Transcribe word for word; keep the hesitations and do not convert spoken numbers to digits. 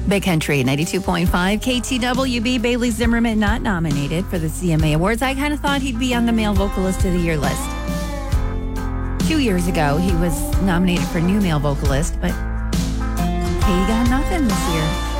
Big Country ninety-two point five K T W B. Bailey Zimmerman not nominated for the C M A Awards. I kind of thought he'd be on the Male Vocalist of the Year list. Two years ago, he was nominated for New Male Vocalist, but he got nothing this year.